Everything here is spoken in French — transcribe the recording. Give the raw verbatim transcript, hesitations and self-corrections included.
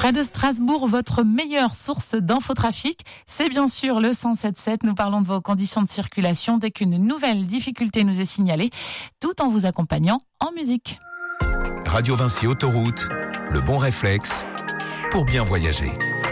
Près de Strasbourg, votre meilleure source d'infotrafic, c'est bien sûr le cent sept sept. Nous parlons de vos conditions de circulation dès qu'une nouvelle difficulté nous est signalée, tout en vous accompagnant en musique. Radio Vinci Autoroute, le bon réflexe pour bien voyager.